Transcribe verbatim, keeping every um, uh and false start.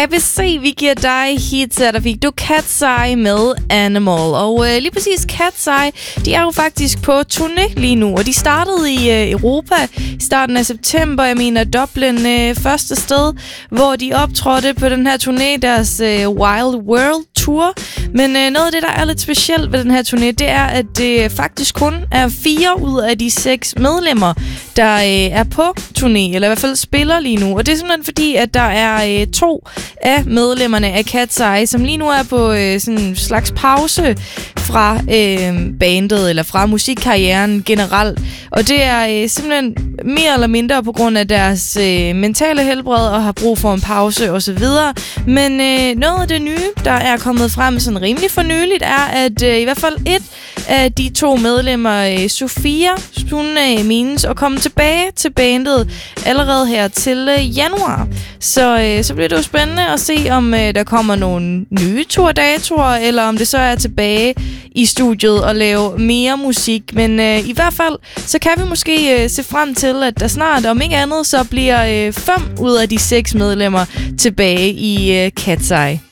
A B C, vi giver dig hits, der fik du Cat's Eye med Animal. Og øh, lige præcis Cat's Eye, de er jo faktisk på turné lige nu, og de startede i øh, Europa i starten af september. Jeg mener Dublin øh, første sted, hvor de optrådte på den her turné, deres øh, Wild World Tour. Men øh, noget af det, der er lidt specielt ved den her turné, det er, at det faktisk kun er fire ud af de seks medlemmer, der øh, er på turné, eller i hvert fald spiller lige nu. Og det er simpelthen fordi, at der er øh, to af medlemmerne af Cat's Eye, som lige nu er på øh, sådan en slags pause fra øh, bandet, eller fra musikkarrieren generelt. Og det er øh, simpelthen mere eller mindre på grund af deres øh, mentale helbred, og har brug for en pause osv. Men øh, noget af det nye, der er kommet frem sådan rimelig for nyligt, er, at øh, i hvert fald et af de to medlemmer, øh, Sofia, hun øh, menes at komme tilbage til bandet allerede her til øh, januar. Så, øh, så bliver det jo spændende at se, om øh, der kommer nogle nye turdatoer, eller om det så er tilbage i studiet og lave mere musik. Men øh, i hvert fald, så kan vi måske øh, se frem til, at der snart, om ikke andet, så bliver øh, fem ud af de seks medlemmer tilbage i øh, Cat's Eye.